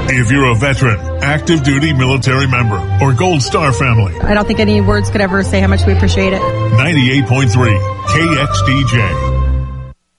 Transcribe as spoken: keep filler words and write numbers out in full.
If you're a veteran, active duty military member, or Gold Star family. I don't think any words could ever say how much we appreciate it. ninety-eight point three K X D J.